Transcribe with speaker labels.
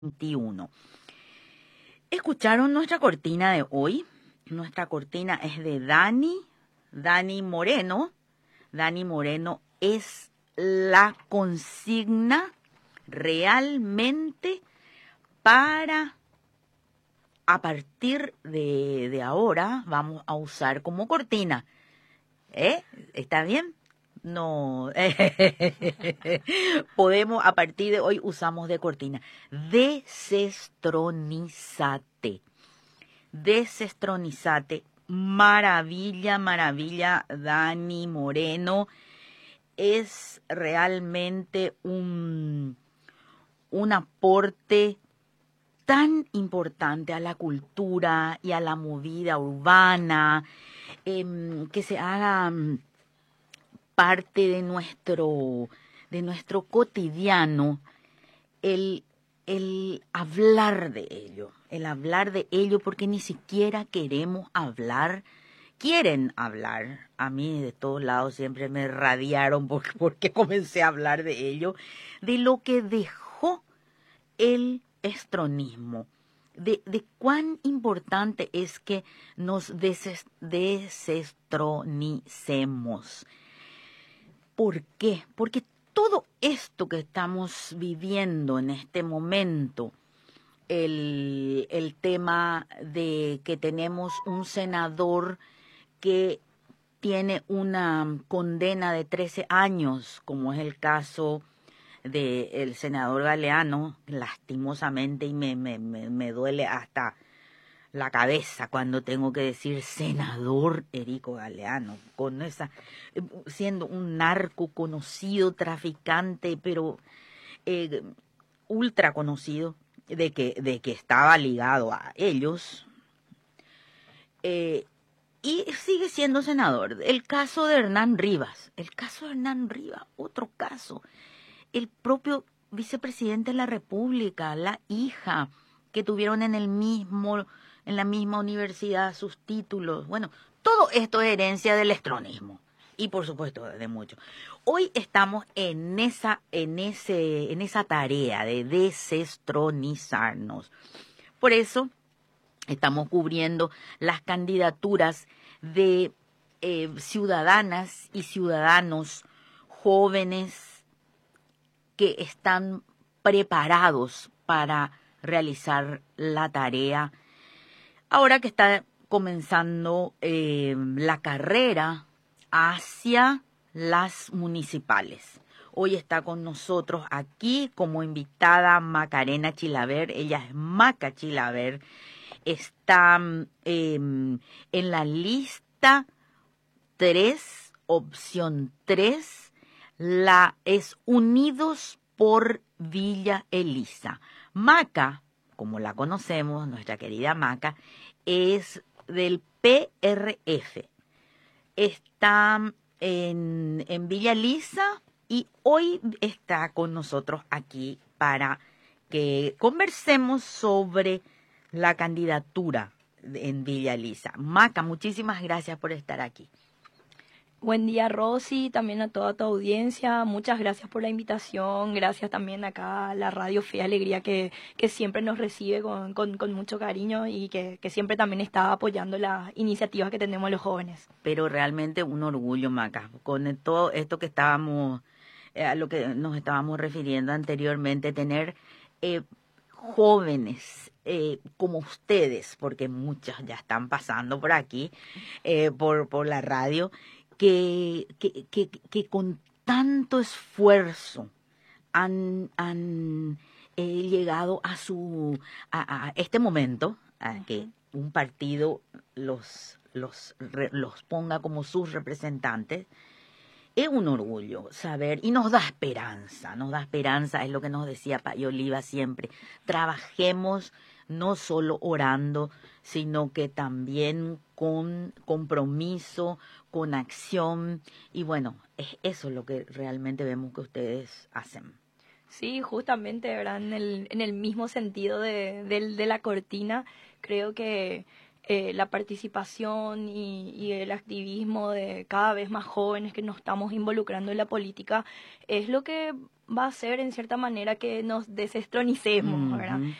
Speaker 1: 21. ¿Escucharon nuestra cortina de hoy? Nuestra cortina es de Dani Moreno. Dani Moreno es la consigna realmente para, a partir de ahora, vamos a usar como cortina. ¿Está bien? No, podemos, a partir de hoy usamos de cortina. Desestronizate. Desestronizate. Maravilla, maravilla, Dani Moreno. Es realmente un aporte tan importante a la cultura y a la movida urbana, que se haga parte de nuestro cotidiano, el hablar de ello, porque ni siquiera queremos hablar, quieren hablar. A mí de todos lados siempre me radiaron porque comencé a hablar de ello, de lo que dejó el estronismo, de cuán importante es que nos desestronicemos. ¿Por qué? Porque todo esto que estamos viviendo en este momento, el tema de que tenemos un senador que tiene una condena de 13 años, como es el caso del senador Galeano, lastimosamente, y me duele hasta la cabeza cuando tengo que decir senador Erico Galeano, con siendo un narco conocido, traficante, pero ultra conocido, de que estaba ligado a ellos, y sigue siendo senador. El caso de Hernán Rivas, otro caso, el propio vicepresidente de la República, la hija que tuvieron en la misma universidad sus títulos. Bueno, todo esto es herencia del estronismo y por supuesto de mucho. Hoy estamos en esa tarea de desestronizarnos. Por eso estamos cubriendo las candidaturas de ciudadanas y ciudadanos jóvenes que están preparados para realizar la tarea. Ahora que está comenzando la carrera hacia las municipales. Hoy está con nosotros aquí como invitada Macarena Chilaver. Ella es Maca Chilaver. Está en la lista 3, opción 3. Es Unidos por Villa Elisa. Maca, como la conocemos, nuestra querida Maca, es del PRF. Está en Villa Elisa y hoy está con nosotros aquí para que conversemos sobre la candidatura en Villa Elisa. Maca, muchísimas gracias por estar aquí.
Speaker 2: Buen día, Rosy, también a toda tu audiencia. Muchas gracias por la invitación. Gracias también acá a la Radio Fe y Alegría que siempre nos recibe con mucho cariño y que siempre también está apoyando las iniciativas que tenemos los jóvenes.
Speaker 1: Pero realmente un orgullo, Maca, con todo esto que estábamos, a lo que nos estábamos refiriendo anteriormente, tener jóvenes como ustedes, porque muchas ya están pasando por aquí, por la radio, que con tanto esfuerzo han llegado a este momento, a que un partido los ponga como sus representantes. Es un orgullo saber y nos da esperanza, es lo que nos decía Payo Oliva siempre. Trabajemos no solo orando, sino que también con compromiso, con acción, y bueno, es eso lo que realmente vemos que ustedes hacen.
Speaker 2: Sí, justamente, ¿verdad? En el mismo sentido de la cortina, creo que la participación y el activismo de cada vez más jóvenes que nos estamos involucrando en la política es lo que va a hacer en cierta manera que nos desestronicemos, ¿verdad?